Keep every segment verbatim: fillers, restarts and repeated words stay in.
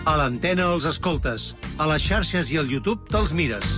A l'antena els escoltes, a les xarxes i al YouTube te'ls mires.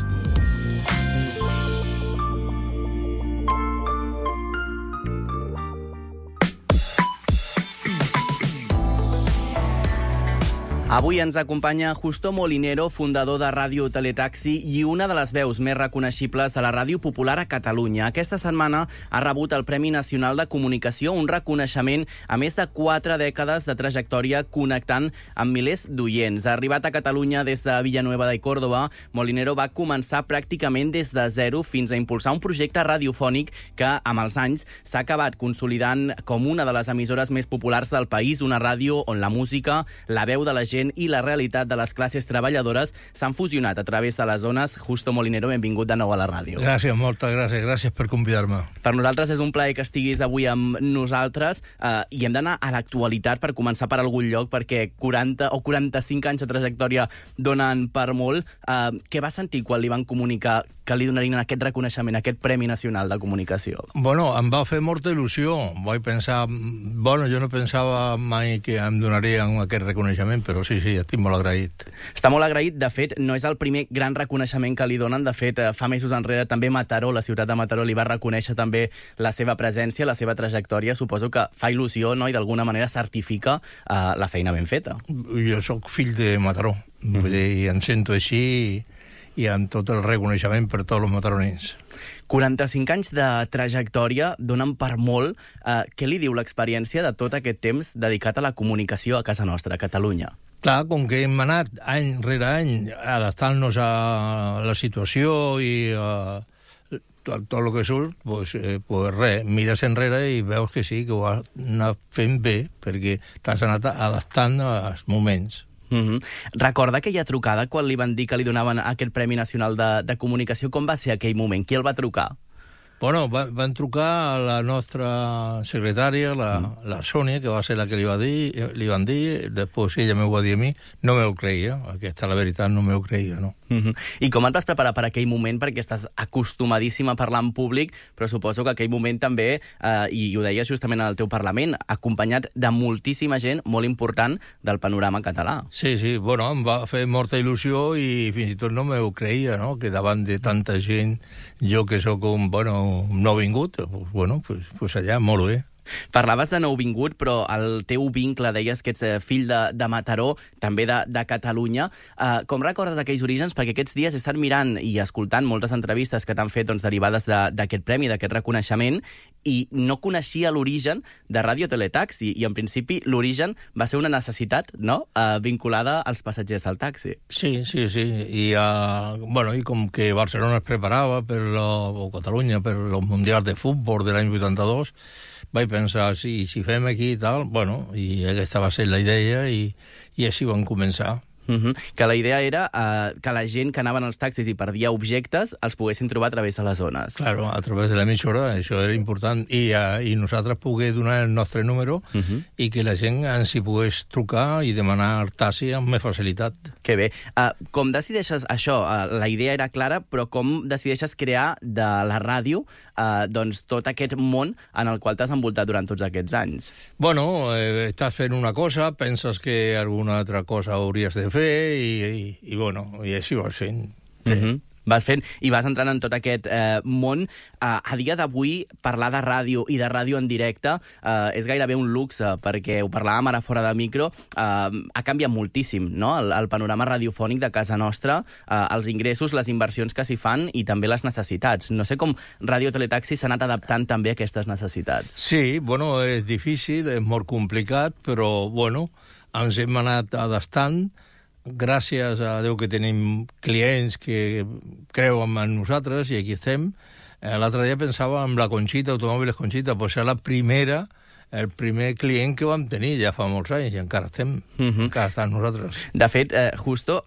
Avui ens acompanya Justo Molinero, fundador de Ràdio Teletaxi i una de les veus més reconeixibles de la ràdio popular a Catalunya. Aquesta setmana ha rebut el Premi Nacional de Comunicació, un reconeixement a més de quatre dècades de trajectòria connectant amb milers d'oients. Ha arribat a Catalunya des de Villanueva de Córdoba. Molinero va començar pràcticament des de zero fins a impulsar un projecte radiofònic que, amb els anys, s'ha acabat consolidant com una de les emissores més populars del país, una ràdio on la música, la veu de la gent i la realitat de les classes treballadores s'han fusionat a través de les zones. Justo Molinero, benvingut de nou a la ràdio. Gràcies, moltes gràcies. Gràcies per convidar-me. Per nosaltres és un plaer que estiguis avui amb nosaltres eh, i hem d'anar a l'actualitat per començar per algun lloc, perquè quaranta o quaranta-cinc anys de trajectòria donen per molt. Eh, què va sentir quan li van comunicar que li donarien aquest reconeixement, aquest Premi Nacional de Comunicació? Bueno, em va fer molta il·lusió. Vaig pensar... Bueno, jo no pensava mai que em donarien aquest reconeixement, però sí, sí, estic molt agraït. Està molt agraït. De fet, no és el primer gran reconeixement que li donen. De fet, fa mesos enrere també Mataró, la ciutat de Mataró, li va reconèixer també la seva presència, la seva trajectòria. Suposo que fa il·lusió, no?, i d'alguna manera certifica uh, la feina ben feta. Jo sóc fill de Mataró. Mm-hmm. Vull dir, em sento així i, i amb tot el reconeixement per tots els mataronins. quaranta-cinc anys de trajectòria donen per molt. Uh, què li diu l'experiència de tot aquest temps dedicat a la comunicació a casa nostra, a Catalunya? Clar, com que hem anat any rere any adaptant-nos a la situació i a tot, tot el que surt, doncs, eh, pues res, mires enrere i veus que sí, que ho has anat fent bé, perquè t'has anat adaptant als moments. Mm-hmm. Recorda aquella trucada quan li van dir que li donaven aquest Premi Nacional de, de Comunicació? Com va ser aquell moment? Qui el va trucar? Bueno, va, van trucar a la nostra secretària, la, mm. la Sònia, que va ser la que li, va dir, li van dir, després ella m'ho va dir a mi, no m'ho creia, aquesta la veritat no m'ho creia, no. Mm-hmm. I com et vas preparar per aquell moment? Perquè estàs acostumadíssim a parlar en públic, però suposo que aquell moment també, eh, i ho deies justament al teu Parlament, acompanyat de moltíssima gent molt important del panorama català. Sí, sí, bueno, em va fer molta il·lusió i fins i tot no m'ho creia, no?, que davant de tanta gent, jo que sóc un, bueno, nouvingut, pues, bueno, pues, pues allà, molt bé. Parlaves de nouvingut, però el teu vincle, deies que ets fill de, de Mataró, també de, de Catalunya. Uh, com recordes aquells orígens? Perquè aquests dies he estat mirant i escoltant moltes entrevistes que t'han fet, doncs, derivades d'aquest premi, d'aquest reconeixement, i no coneixia l'origen de Ràdio Teletaxi, i en principi l'origen va ser una necessitat, no?, uh, vinculada als passatgers del taxi. Sí, sí, sí. I, uh, bueno, i com que Barcelona es preparava per la, o Catalunya per el Mundial de Futbol de l'any vuitanta-dos, vaig pensar, si, si fem aquí i tal, bueno, i aquesta va ser la idea i, i així vam començar. Uh-huh. Que la idea era uh, que la gent que anaven als taxis i perdia objectes els poguessin trobar a través de les zones. Claro, a través de l'emissora, això era important, i, uh, i nosaltres pogués donar el nostre número uh-huh. i que la gent ens hi pogués trucar i demanar taxi amb més facilitat. Que bé. Uh, com decideixes això? Uh, la idea era clara, però com decideixes crear de la ràdio uh, doncs tot aquest món en el qual t'has envoltat durant tots aquests anys? Bueno, eh, estàs fent una cosa, penses que alguna altra cosa hauries de fer, fer i, i, i, bueno, i així vas fent. Sí. Mm-hmm. Vas fent i vas entrant en tot aquest eh, món. Eh, a dia d'avui, parlar de ràdio i de ràdio en directe eh, és gairebé un luxe, perquè ho parlàvem ara fora de micro, eh, ha canviat moltíssim, no?, el, el panorama radiofònic de casa nostra, eh, els ingressos, les inversions que s'hi fan i també les necessitats. No sé com Ràdio Teletaxi s'ha anat adaptant també a aquestes necessitats. Sí, bueno, és difícil, és molt complicat, però, bueno, ens hem anat adaptant. Gràcies a Déu que tenim clients que creuen en nosaltres i aquí estem. L'altre dia pensava en la Conxita, Automòbils Conxita, pues és la primera, el primer client que vam tenir ja fa molts anys i encara estem, uh-huh. encara estem nosaltres. De fet, eh, Justo,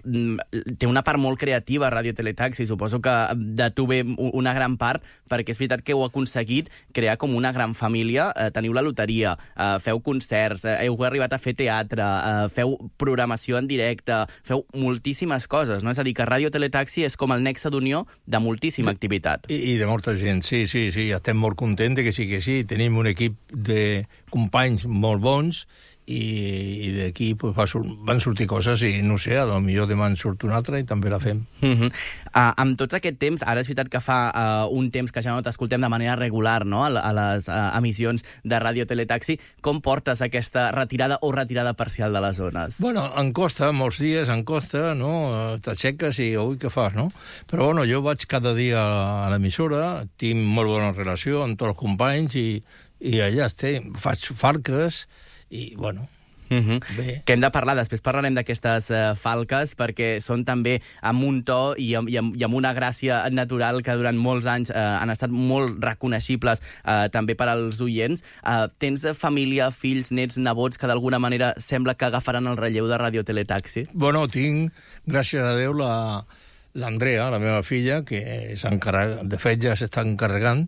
té una part molt creativa Ràdio Teletaxi, suposo que de tu ve una gran part, perquè és veritat que heu aconseguit crear com una gran família, eh, teniu la loteria, eh, feu concerts, eh, heu arribat a fer teatre, eh, feu programació en directe, feu moltíssimes coses, no? És a dir, que Ràdio Teletaxi és com el nexe d'unió de moltíssima activitat. I, i de molta gent, sí, sí, sí, estem molt contents que sí que sí, tenim un equip de companys molt bons i, i d'aquí pues, va sur van sortir coses i no sé, potser demà en surt una altra i també la fem. Uh -huh. uh, amb tots aquest temps, ara és veritat que fa uh, un temps que ja no t'escoltem de manera regular, no?, a, a les uh, emissions de Ràdio Teletaxi. Com portes aquesta retirada o retirada parcial de les zones? Bueno, em costa, molts dies em costa, no? T'aixeques i ui, què fas, no? Però bueno, jo vaig cada dia a l'emissora, tinc molt bona relació amb tots els companys i, i allà estem, faig farques i, bueno... Uh -huh. Bé. Que hem de parlar, després parlarem d'aquestes uh, falques, perquè són també amb un to i amb, i, amb, i amb una gràcia natural que durant molts anys uh, han estat molt reconeixibles uh, també per als oients. Uh, tens família, fills, nets, nebots que d'alguna manera sembla que agafaran el relleu de Ràdio Teletaxi? Bueno, tinc, gràcies a Déu, la... l'Andrea, la meva filla, que s'encarrega, de fet ja s'està encarregant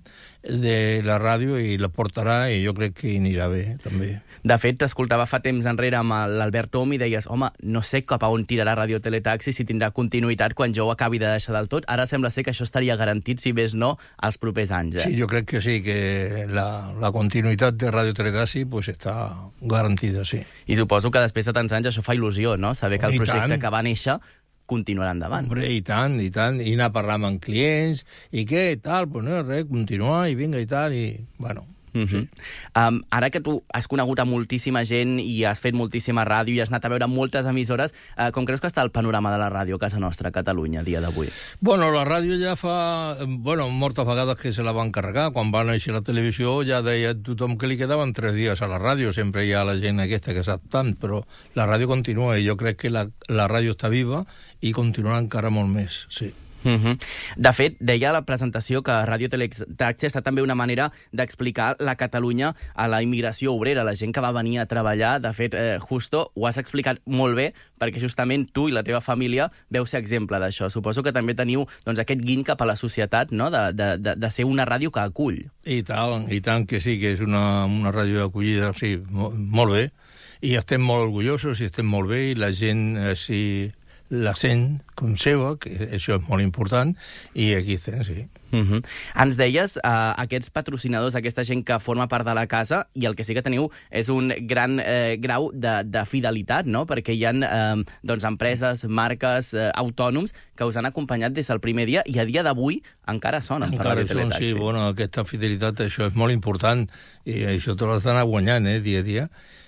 de la ràdio i la portarà i jo crec que anirà bé, també. De fet, t'escoltava fa temps enrere amb l'Albert Om i deies, home, no sé cap a on tirarà Ràdio Teletaxi, si tindrà continuïtat quan jo ho acabi de deixar del tot. Ara sembla ser que això estaria garantit, si més no, als propers anys. Eh? Sí, jo crec que sí, que la, la continuïtat de Ràdio Teletaxi pues, està garantida, sí. I suposo que després de tants anys això fa il·lusió, no?, saber que el I projecte tant. que va néixer continuarà endavant. Hombre, i tant, i tant, i anar a parlar amb clients, i què, i tal, pues no, res, continuar, i vinga, i tal, i, bueno... Uh-huh. Sí. Um, ara que tu has conegut a moltíssima gent i has fet moltíssima ràdio i has anat a veure moltes emissores, uh, com creus que està el panorama de la ràdio a casa nostra, a Catalunya, a dia d'avui? Bueno, la ràdio ja fa... Bueno, moltes vegades que se la van carregar. Quan va néixer la televisió ja deia tothom que li quedaven tres dies a la ràdio. Sempre hi ha la gent aquesta que sap tant, però la ràdio continua i jo crec que la, la ràdio està viva i continuarà encara molt més, sí. Uh-huh. De fet, deia a la presentació que Ràdio Teletaxi està també una manera d'explicar la Catalunya a la immigració obrera, la gent que va venir a treballar. De fet, eh, Justo, ho has explicat molt bé, perquè justament tu i la teva família veu ser exemple d'això. Suposo que també teniu doncs, aquest guiny cap a la societat, no?, de, de, de, de ser una ràdio que acull. I tant, i tant que sí, que és una, una ràdio acollida, sí, molt, molt bé. I estem molt orgullosos i estem molt bé, i la gent, eh, sí... la sent com seva, que això és molt important, i aquí estem, sí. Uh-huh. Ens deies, uh, aquests patrocinadors, aquesta gent que forma part de la casa, i el que sí que teniu és un gran eh, grau de, de fidelitat, no?, perquè hi ha eh, doncs, empreses, marques, eh, autònoms que us han acompanyat des del primer dia i a dia d'avui encara sonen per Ràdio Teletaxi. Sí, bueno, aquesta fidelitat, això és molt important, i això te l'has d'anar guanyant, eh, dia a dia.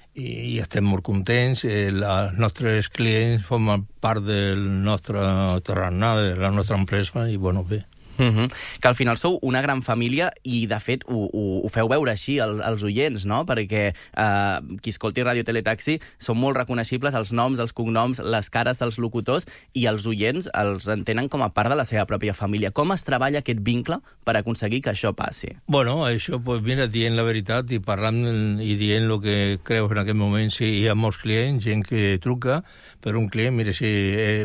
I estem molt contents, eh, els nostres clients formen part del nostre tarannà, de la nostra empresa, i bueno, bé. Uh-huh. Que al final sou una gran família i, de fet, ho, ho, ho feu veure així als, als oients, no?, perquè eh, qui escolti Ràdio Teletaxi són molt reconeixibles els noms, els cognoms, les cares dels locutors, i els oients els entenen com a part de la seva pròpia família. Com es treballa aquest vincle per aconseguir que això passi? Bueno, això, pues mira, dient la veritat i parlant i dient el que creus en aquest moment. Sí, hi ha molts clients, gent que truca, però un client, mira, si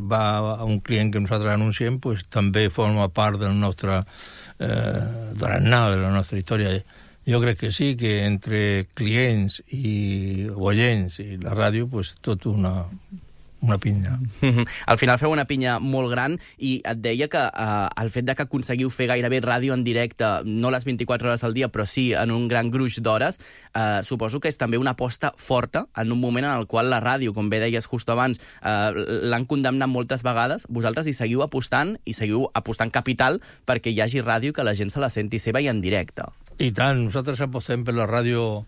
va a un client que nosaltres anunciem, pues també forma part del nostre eh, tarannà, de la nostra història. Jo crec que sí, que entre clients i oients i la ràdio, pues, tot una, una pinya. Al final feu una pinya molt gran, i et deia que eh, el fet de que aconseguiu fer gairebé ràdio en directe, no les vint-i-quatre hores al dia, però sí en un gran gruix d'hores, eh, suposo que és també una aposta forta en un moment en el qual la ràdio, com bé deies just abans, eh, l'han condemnat moltes vegades. Vosaltres hi seguiu apostant, i seguiu apostant capital perquè hi hagi ràdio que la gent se la senti seva i en directe. I tant, nosaltres apostem per la ràdio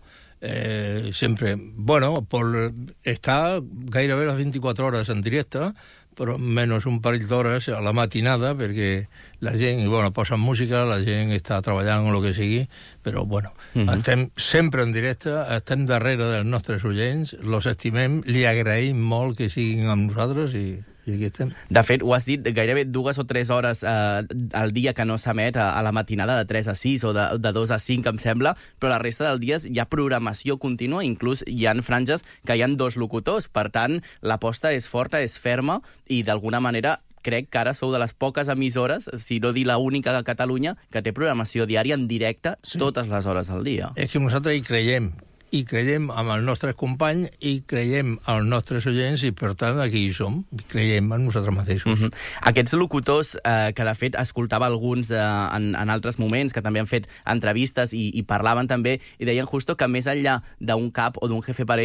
Eh, sempre, bueno, por estar gairebé les vint-i-quatre hores en directe, però menys un parell d'hores a la matinada, perquè la gent, bueno, posen música, la gent està treballant o el que sigui, però, bueno, uh-huh. estem sempre en directe, estem darrere dels nostres oients, los estimem, li agraïm molt que siguin amb nosaltres, i i aquí estem. De fet, ho has dit, gairebé dues o tres hores eh, al dia que no s'emet a, a la matinada, de tres a sis o de, de dos a cinc, em sembla, però la resta del dia hi ha programació contínua, inclús hi ha franges que hi ha dos locutors. Per tant, l'aposta és forta, és ferma, i d'alguna manera crec que ara sou de les poques emissores, si no dir l'única de Catalunya, que té programació diària en directe sí. totes les hores del dia. És que nosaltres hi creiem, i creiem amb els nostres companys, i creiem als nostres oients, i per tant aquí hi som, i creiem en nosaltres mateixos. Uh-huh. Aquests locutors, eh, que de fet escoltava alguns eh, en, en altres moments, que també han fet entrevistes i, i parlaven també, i deien justo que més enllà d'un cap o d'un jefe per ells,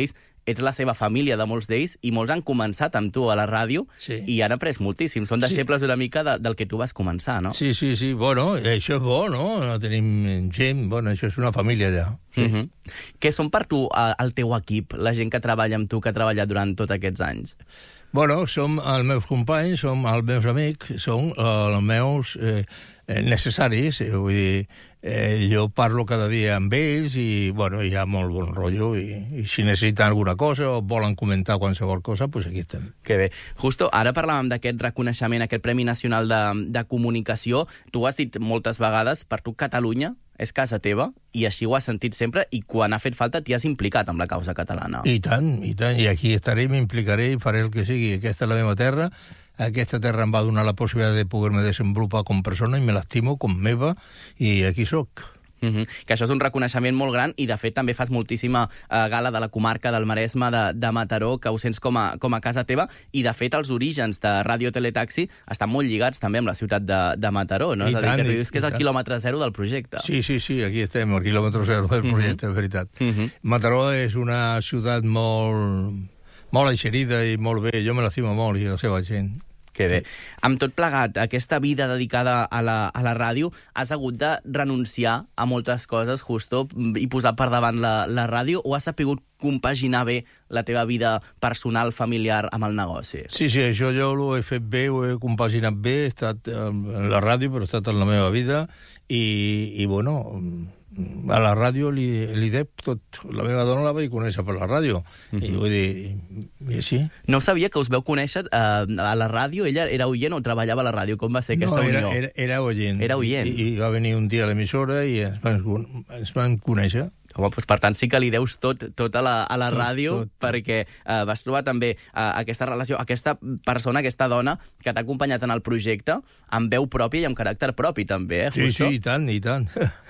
ets la seva família de molts d'ells i molts han començat amb tu a la ràdio Sí. i han après moltíssim. Són deixebles una mica de, del que tu vas començar, no? Sí, sí, sí. Bueno, això és bo, no? No tenim gent, bueno, això és una família ja. Sí. Uh -huh. Què són per tu eh, el teu equip, la gent que treballa amb tu, que ha treballat durant tots aquests anys? Bueno, som els meus companys, som els meus amics, són eh, els meus eh, necessaris. Eh, vull dir, eh, jo parlo cada dia amb ells i, bueno, hi ha molt bon rotllo i, i si necessiten alguna cosa o volen comentar qualsevol cosa, doncs aquí estem. Que bé. Justo, ara parlàvem d'aquest reconeixement, aquest Premi Nacional de, de Comunicació. Tu ho has dit moltes vegades, per tu Catalunya és casa teva, i així ho has sentit sempre, i quan ha fet falta t'hi has implicat amb la causa catalana. I tant, i tant, i aquí estaré, m'implicaré i faré el que sigui. Aquesta és la meva terra, aquesta terra em va donar la possibilitat de poder-me desenvolupar com persona i me l'estimo com meva, i aquí sóc. Uh -huh. Que això és un reconeixement molt gran i, de fet, també fas moltíssima uh, gala de la comarca del Maresme, de, de Mataró, que ho sents com a, com a casa teva, i, de fet, els orígens de Ràdio Teletaxi estan molt lligats també amb la ciutat de, de Mataró, no? I És a dir, tant, que tu i- dius que és i el tant. quilòmetre zero del projecte. Sí, sí, sí, aquí estem, al quilòmetre zero del projecte, uh -huh. és veritat. Uh -huh. Mataró és una ciutat molt, molt eixerida i molt bé, jo me l'estimo molt, i la seva gent. Que bé. Amb tot plegat, aquesta vida dedicada a la, a la ràdio, has hagut de renunciar a moltes coses, Justo, i posar per davant la, la ràdio, o has sapigut compaginar bé la teva vida personal, familiar, amb el negoci? Sí, sí, això jo ho he fet bé, ho he compaginat bé, he estat en la ràdio, però he estat en la meva vida, i, i bueno, a la ràdio li, li dec tot. La meva dona la vaig conèixer per la ràdio, uh -huh. i vull dir, i així. No sabia que us veu conèixer uh, a la ràdio. Ella era oient o treballava a la ràdio? Com va ser aquesta no, era, unió? era, era oient. Era oient. I, I va venir un dia a l'emissora i ens van, ens van conèixer. Home, doncs, per tant, sí que li deus tot, tot a la, a la Tot, ràdio, tot, tot. perquè uh, vas trobar també uh, aquesta relació, aquesta persona, aquesta dona que t'ha acompanyat en el projecte, amb veu pròpia i amb caràcter propi, també, eh, Sí, Justo? sí, i tant, i tant.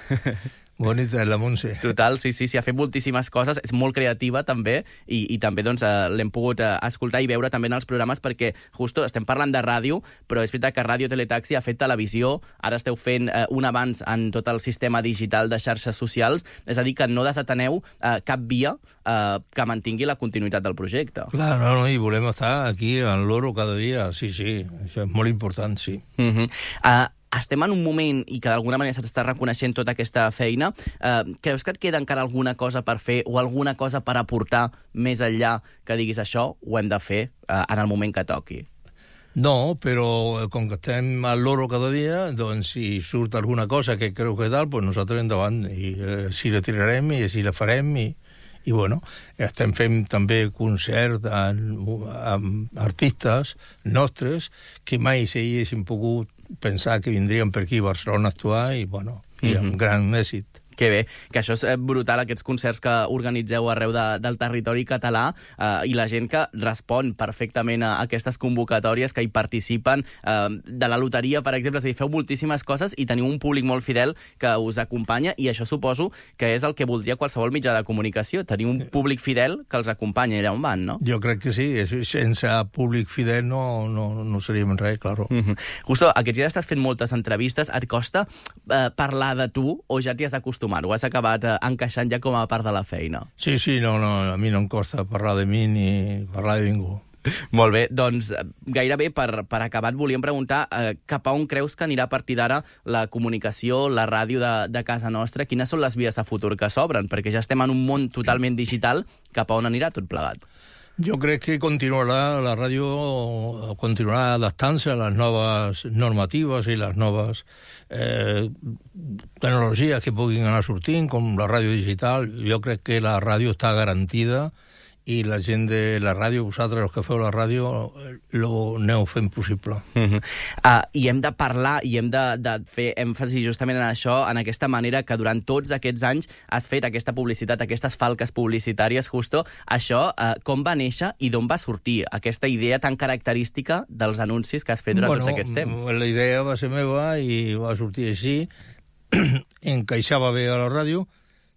Bonita és la Montse. Total, sí, sí, sí, ha fet moltíssimes coses, és molt creativa també, i, i també doncs, eh, l'hem pogut eh, escoltar i veure també en els programes, perquè, Justo, estem parlant de ràdio, però és veritat que Ràdio Teletaxi ha fet televisió, ara esteu fent eh, un avanç en tot el sistema digital de xarxes socials, és a dir, que no desateneu eh, cap via eh, que mantingui la continuïtat del projecte. Clar, no, no, i volem estar aquí en l'Oro cada dia, sí, sí, això és molt important, sí. Uh -huh. uh, estem en un moment i que d'alguna manera s'està reconeixent tota aquesta feina. Uh, creus que et queda encara alguna cosa per fer o alguna cosa per aportar més enllà que diguis això ho hem de fer uh, en el moment que toqui? No, però com que estem al loro cada dia, doncs si surt alguna cosa que creu que tal, doncs nosaltres endavant, i eh, si la tirarem i si la farem, i, i bueno, estem fent també concert amb, amb artistes nostres que mai s'haguessin pogut pensar que vindrien per aquí a Barcelona a actuar, i bueno, i amb Mhm. gran èxit. Que bé, que això és eh, brutal, aquests concerts que organitzeu arreu de, del territori català, eh, i la gent que respon perfectament a aquestes convocatòries, que hi participen, eh, de la loteria, per exemple, és a dir, feu moltíssimes coses i teniu un públic molt fidel que us acompanya, i això suposo que és el que voldria qualsevol mitjà de comunicació, tenir un públic fidel que els acompanya allà on van, no? Jo crec que sí, és- sense públic fidel no, no, no seríem res, claro. Mm -hmm. Justo, aquests dies estàs fent moltes entrevistes, et costa eh, parlar de tu o ja t'hi has acostumat? Ho has acabat eh, encaixant ja com a part de la feina? Sí, sí, no, no, a mi no em costa parlar de mi ni parlar de ningú. Molt bé, doncs eh, gairebé per, per acabar et volíem preguntar eh, cap a on creus que anirà a partir d'ara la comunicació, la ràdio de, de casa nostra? Quines són les vies de futur que s'obren? Perquè ja estem en un món totalment digital, cap a on anirà tot plegat? Jo crec que continuarà, la ràdio continuarà adaptant-se a les noves normatives i les noves eh, tecnologies que puguin anar sortint, com la ràdio digital. Jo crec que la ràdio està garantida, i la gent de la ràdio, vosaltres, els que feu la ràdio, ho aneu fent possible. Uh -huh. uh, I hem de parlar i hem de, de fer èmfasi justament en això, en aquesta manera que durant tots aquests anys has fet aquesta publicitat, aquestes falques publicitàries, Justo. Això, uh, com va néixer i d'on va sortir aquesta idea tan característica dels anuncis que has fet durant bueno, tots aquests temps? La idea va ser meva i va sortir així, encaixava bé a la ràdio,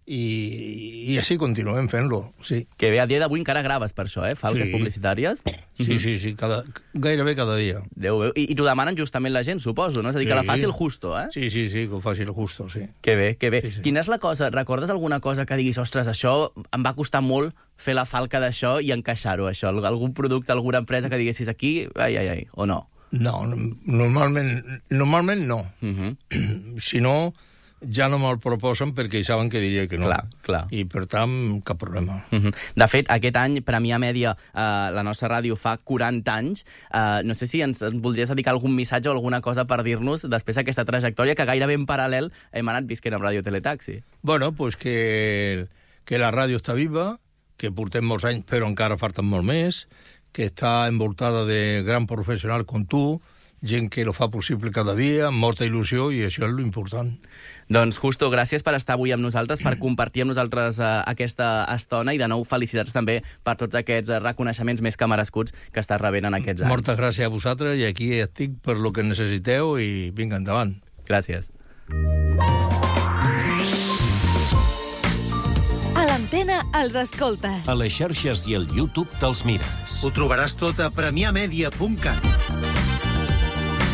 i, i així continuem fent-lo, sí. Que bé, a dia d'avui encara graves per això, eh? Falques Sí. publicitàries. Sí, sí, sí, cada, gairebé cada dia. Déu meu. I, i t'ho demanen justament la gent, suposo, no? És a dir, que la Sí. faci el Justo, eh? Sí, sí, sí, que ho faci el Justo, sí. Que bé, que bé. Sí, sí. Quina és la cosa? Recordes alguna cosa que diguis, ostres, això em va costar molt fer la falca d'això i encaixar-ho, això? Algun producte, alguna empresa que diguessis aquí, ai, ai, ai, o no? No, normalment, normalment no. Uh-huh. Si no, ja no me'l proposen perquè hi saben que diria que no. Clar, clar. I, per tant, cap problema. Uh-huh. De fet, aquest any, Premià Mèdia, eh, la nostra ràdio fa quaranta anys. Eh, no sé si ens, ens voldries dedicar algun missatge o alguna cosa per dir-nos després d'aquesta trajectòria que gairebé en paral·lel hem anat visquent amb Ràdio Teletaxi. Bueno, pues que, que la ràdio està viva, que portem molts anys, però encara falten molt més, que està envoltada de gran professional com tu, gent que lo fa possible cada dia, amb molta il·lusió, i això és l'important. Doncs, Justo, gràcies per estar avui amb nosaltres, per compartir amb nosaltres uh, aquesta estona, i de nou felicitats també per tots aquests uh, reconeixements més que merescuts que estàs rebent en aquests anys. Moltes gràcies a vosaltres, i aquí estic per lo que necessiteu, i vinga, endavant. Gràcies. A l'antena els escoltes. A les xarxes i al YouTube te'ls mires. Ho trobaràs tot a premià media punt cat.